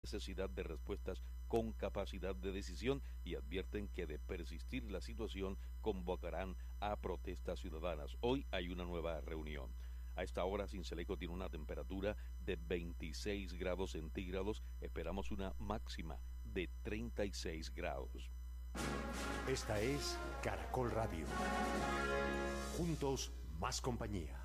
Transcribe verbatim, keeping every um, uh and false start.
necesidad de respuestas con capacidad de decisión y advierten que de persistir la situación convocarán a protestas ciudadanas. Hoy hay una nueva reunión. A esta hora, Sincelejo tiene una temperatura de veintiséis grados centígrados. Esperamos una máxima de treinta y seis grados. Esta es Caracol Radio. Juntos, más compañía.